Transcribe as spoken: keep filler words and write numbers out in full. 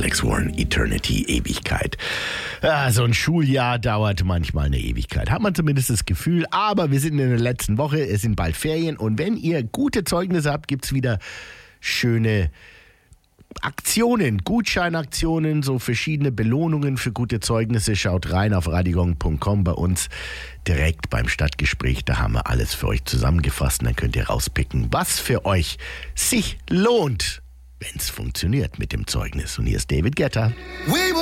Alex Warren, Eternity, Ewigkeit. Ja, so ein Schuljahr dauert manchmal eine Ewigkeit. Hat man zumindest das Gefühl. Aber wir sind in der letzten Woche, es sind bald Ferien. Und wenn ihr gute Zeugnisse habt, gibt's wieder schöne Aktionen, Gutscheinaktionen, so verschiedene Belohnungen für gute Zeugnisse. Schaut rein auf radiogong punkt com bei uns direkt beim Stadtgespräch. Da haben wir alles für euch zusammengefasst und dann könnt ihr rauspicken, was für euch sich lohnt, wenn es funktioniert mit dem Zeugnis. Und hier ist David Guetta.